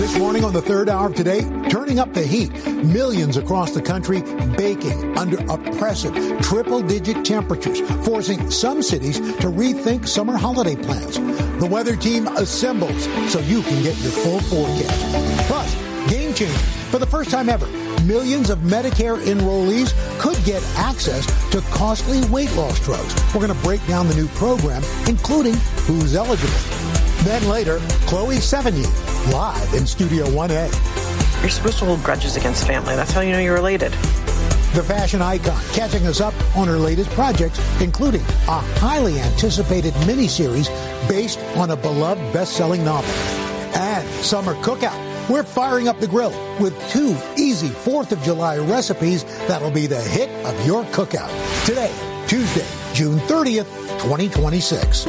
This morning on the third hour of Today, turning up the heat. Millions across the country baking under oppressive triple-digit temperatures, forcing some cities to rethink summer holiday plans. The weather team assembles so you can get your full forecast. Plus, game changer. For the first time ever, millions of Medicare enrollees could get access to costly weight loss drugs. We're going to break down the new program, including who's eligible. Then later, Chloe Sevigny, live in Studio 1A. You're supposed to hold grudges against family. That's how you know you're related. The fashion icon catching us up on her latest projects, including a highly anticipated miniseries based on a beloved best-selling novel. And summer cookout. We're firing up the grill with 2 easy 4th of July recipes that'll be the hit of your cookout. Today, Tuesday, June 30th, 2026.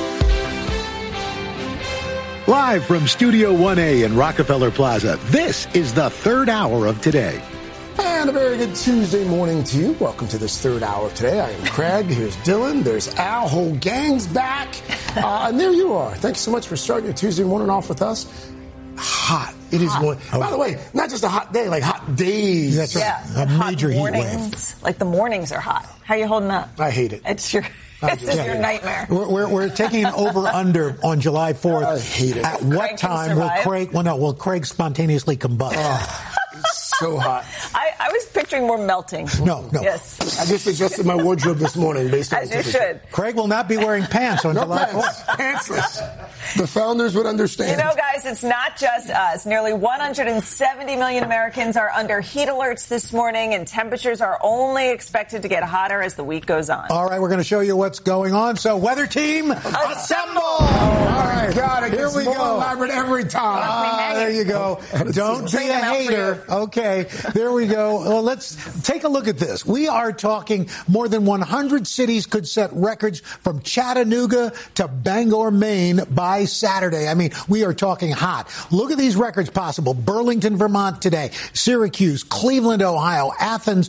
Live from Studio 1A in Rockefeller Plaza, this is the third hour of Today. And a very good Tuesday morning to you. Welcome to this third hour of Today. I am Craig. Here's Dylan. There's Al. Whole gang's back. And there you are. Thanks so much for starting your Tuesday morning off with us. Hot. It is going. By the way, not just a hot day, like hot days. That's right. Yeah, A major heat wave. Like the mornings are hot. How are you holding up? I hate it. It's your nightmare. We're taking an over-under on July 4th. I hate it. At what time will Craig? Will Craig spontaneously combust? It's so hot. I was picturing more melting. No. Yes. I just adjusted my wardrobe this morning based on As you should. Craig will not be wearing pants on July 4th. Pantsless. The founders would understand. You know, guys, it's not just us. Nearly 170 million Americans are under heat alerts this morning, and temperatures are only expected to get hotter as the week goes on. All right, we're going to show you what's going on. So, weather team, assemble! All right, got it. Here we go. Elaborate every time. There you go. Don't be a hater. Okay, there we go. Well, let's take a look at this. We are talking more than 100 cities could set records from Chattanooga to Bangor, Maine by Saturday. I mean, we are talking hot. Look at these records possible. Burlington, Vermont today, Syracuse, Cleveland, Ohio, Athens,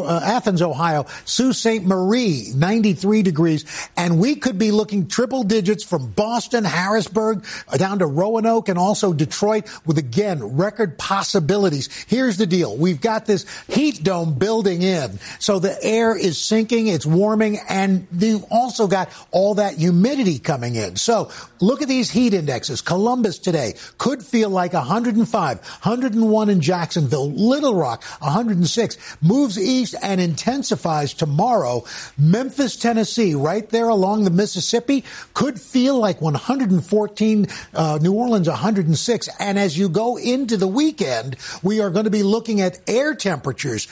Ohio, Sault Ste. Marie, 93 degrees. And we could be looking triple digits from Boston, Harrisburg, down to Roanoke, and also Detroit with, again, record possibilities. Here's the deal. We've got this heat dome building in. So the air is sinking, it's warming, and you've also got all that humidity coming in. So look at these heat indexes. Columbus today could feel like 105, 101 in Jacksonville. Little Rock, 106. Moves east and intensifies tomorrow. Memphis, Tennessee, right there along the Mississippi, could feel like 114. New Orleans, 106. And as you go into the weekend, we are going to be looking at air temperatures,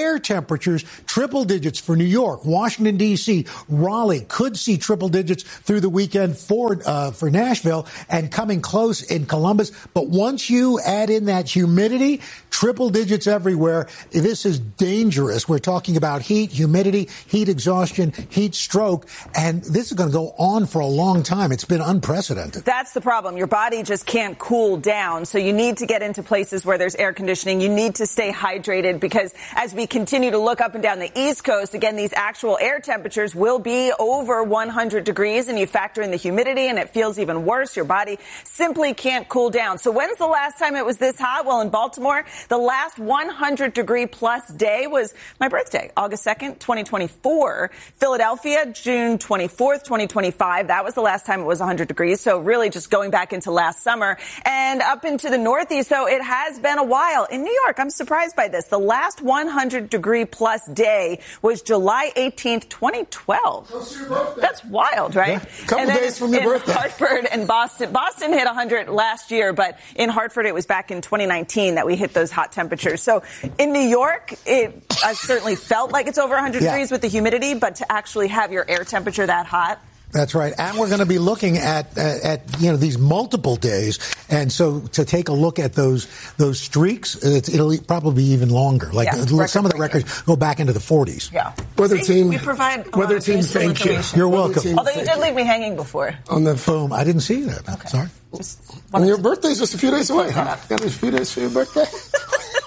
triple digits for New York, Washington, D.C., Raleigh could see triple digits through the weekend for Nashville and coming close in Columbus. But once you add in that humidity, triple digits everywhere. This is dangerous. We're talking about heat, humidity, heat exhaustion, heat stroke, and this is going to go on for a long time. It's been unprecedented. That's the problem. Your body just can't cool down. So you need to get into places where there's air conditioning. You need to stay hydrated because as we continue to look up and down the East Coast, again, these actual air temperatures will be over 100 degrees, and you factor in the humidity and it feels even worse. Your body simply can't cool down. So when's the last time it was this hot? Well, in Baltimore, the last 100 degree plus day was my birthday, August 2nd, 2024. Philadelphia, June 24th, 2025. That was the last time it was 100 degrees. So really just going back into last summer and up into the Northeast. So it has been a while. In New York, I'm surprised by this. The last 100 degree plus day was July 18th, 2012. Close to your birthday. That's wild, right? Yeah. Couple days from your birthday. Hartford and Boston. Boston hit 100 last year, but in Hartford, it was back in 2019 that we hit those hot temperatures. So in New York, I certainly felt like it's over 100 degrees with the humidity, but to actually have your air temperature that hot. That's right. And we're going to be looking at these multiple days. And so to take a look at those streaks, it'll probably be even longer. Like some of the records go back into the 40s. Yeah. Weather team, we provide weather team, thank you. You're welcome. Although you did leave me hanging before. On the boom. I didn't see that. Okay. Sorry. And your birthday's just a few days away, huh? Got a few days for your birthday?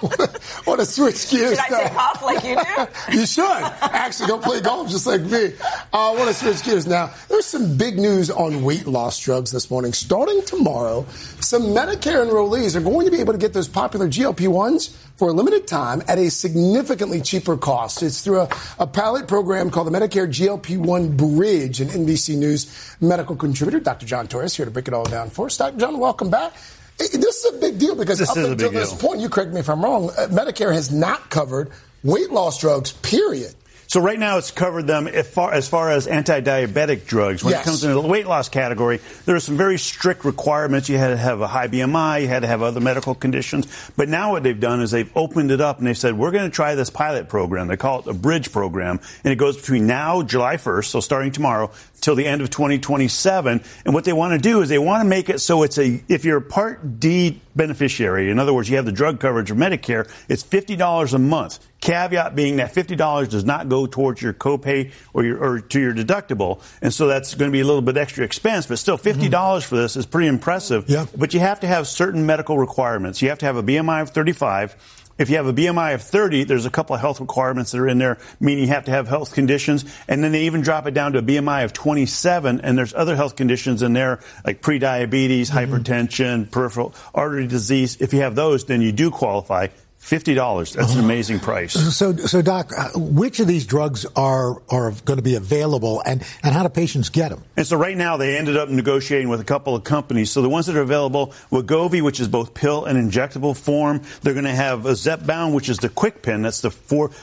want to switch gears. Should I say cough like you do? You should. Actually, go play golf just like me. I want to switch gears now. There's some big news on weight loss drugs this morning. Starting tomorrow, some Medicare enrollees are going to be able to get those popular GLP-1s for a limited time at a significantly cheaper cost. It's through a pilot program called the Medicare GLP-1 Bridge. An NBC News medical contributor, Dr. John Torres, here to break it all down for us. Dr. John, welcome back. This is a big deal because up until this point, you correct me if I'm wrong, Medicare has not covered weight loss drugs, period. So right now it's covered them as far as anti-diabetic drugs. When it comes into the weight loss category, there are some very strict requirements. You had to have a high BMI. You had to have other medical conditions. But now what they've done is they've opened it up and they said, we're going to try this pilot program. They call it a bridge program. And it goes between now, July 1st, so starting tomorrow, till the end of 2027. And what they want to do is they want to make it so if you're a Part D beneficiary, in other words, you have the drug coverage of Medicare, it's $50 a month. Caveat being that $50 does not go towards your copay or to your deductible. And so that's going to be a little bit extra expense, but still $50 for this is pretty impressive. Yeah. But you have to have certain medical requirements. You have to have a BMI of 35. If you have a BMI of 30, there's a couple of health requirements that are in there, meaning you have to have health conditions. And then they even drop it down to a BMI of 27. And there's other health conditions in there, like prediabetes, hypertension, peripheral artery disease. If you have those, then you do qualify. $50. That's an amazing price. So Doc, which of these drugs are going to be available, and how do patients get them? And so right now they ended up negotiating with a couple of companies. So the ones that are available, Wegovy, which is both pill and injectable form. They're going to have Zepbound, which is the quick pen. That's the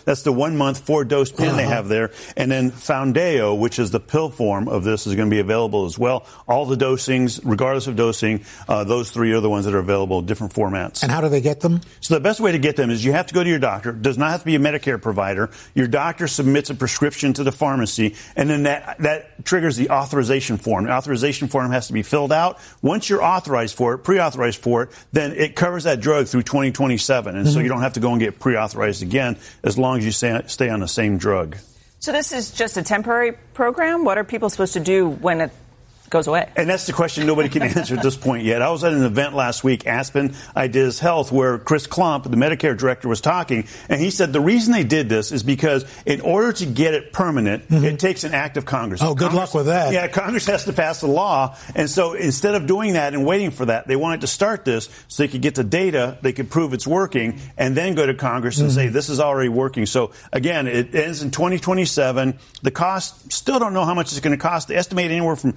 1 month 4-dose pen they have there. And then Foundayo, which is the pill form of this, is going to be available as well. All the dosings, regardless of dosing, those three are the ones that are available, different formats. And how do they get them? So the best way to get them is you have to go to your doctor. It does not have to be a Medicare provider. Your doctor submits a prescription to the pharmacy, and then that triggers the authorization form. The authorization form has to be filled out. Once you're authorized for it, pre-authorized for it, then it covers that drug through 2027. And so you don't have to go and get pre-authorized again as long as you stay on the same drug. So this is just a temporary program? What are people supposed to do when it goes away? And that's the question nobody can answer at this point yet. I was at an event last week, Aspen Ideas Health, where Chris Klump, the Medicare director, was talking, and he said the reason they did this is because in order to get it permanent, it takes an act of Congress. Oh, good luck with that. Yeah, Congress has to pass the law, and so instead of doing that and waiting for that, they wanted to start this so they could get the data, they could prove it's working, and then go to Congress and say this is already working. So again, it ends in 2027. The cost, still don't know how much it's going to cost. They estimate anywhere from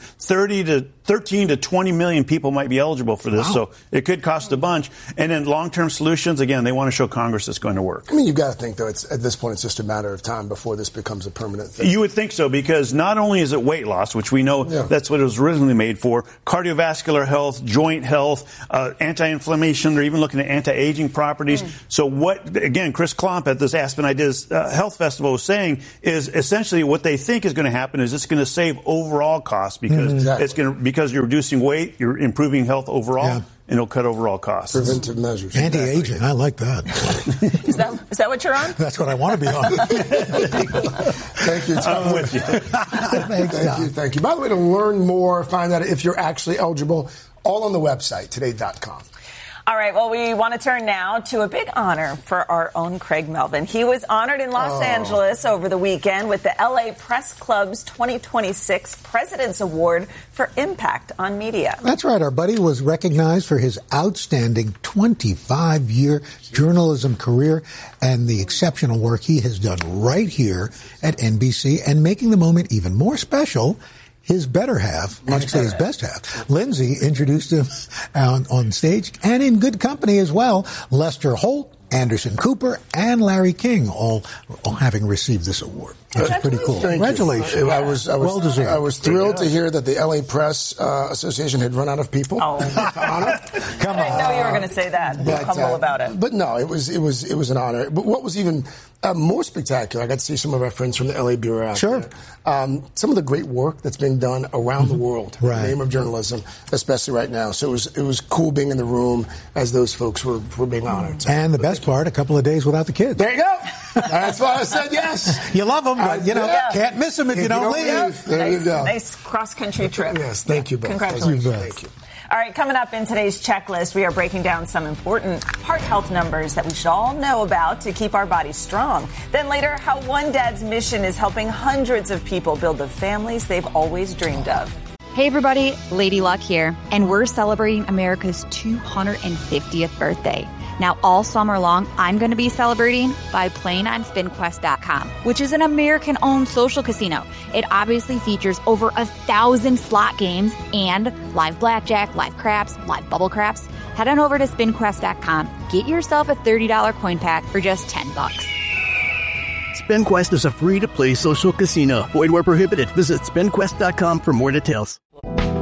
13 to 20 million people might be eligible for this, so it could cost a bunch. And then long-term solutions, again, they want to show Congress it's going to work. I mean, you've got to think, though, at this point, it's just a matter of time before this becomes a permanent thing. You would think so, because not only is it weight loss, which we know that's what it was originally made for, cardiovascular health, joint health, anti-inflammation, they're even looking at anti-aging properties. So what, again, Chris Klump at this Aspen Ideas Health Festival was saying is essentially what they think is going to happen is it's going to save overall costs because because you're reducing weight, you're improving health overall, and it'll cut overall costs. Preventive measures. Anti-aging, I like that. Is that what you're on? That's what I want to be on. Thank you, Tom. I'm with you. Thank you. By the way, to learn more, find out if you're actually eligible, all on the website, today.com. All right, well, we want to turn now to a big honor for our own Craig Melvin. He was honored in Los Angeles over the weekend with the LA Press Club's 2026 President's Award for Impact on Media. That's right. Our buddy was recognized for his outstanding 25-year journalism career and the exceptional work he has done right here at NBC, and making the moment even more special, his better half, actually his best half, Lindsay, introduced him on stage and in good company as well. Lester Holt, Anderson Cooper, and Larry King all having received this award. Which is pretty cool. Congratulations. Well deserved. I was thrilled to hear that the LA Press Association had run out of people. Oh, come on! I know you were going to say that. Humble about it. But no, it was an honor. But what was even more spectacular, I got to see some of our friends from the LA Bureau out there. Some of the great work that's being done around the world in the name of journalism, especially right now. So it was cool being in the room as those folks were being honored. So, and the best part, a couple of days without the kids. There you go. That's why I said yes. You love them, but can't miss them if you don't leave. There you go. Nice cross-country trip. Yes, thank you both. Congratulations. Thank you. All right, coming up in today's checklist, we are breaking down some important heart health numbers that we should all know about to keep our bodies strong. Then later, how one dad's mission is helping hundreds of people build the families they've always dreamed of. Hey everybody, Lady Luck here, and we're celebrating America's 250th birthday. Now, all summer long, I'm going to be celebrating by playing on SpinQuest.com, which is an American-owned social casino. It obviously features over 1,000 slot games and live blackjack, live craps, live bubble craps. Head on over to SpinQuest.com. Get yourself a $30 coin pack for just $10. SpinQuest is a free-to-play social casino. Void where prohibited. Visit SpinQuest.com for more details.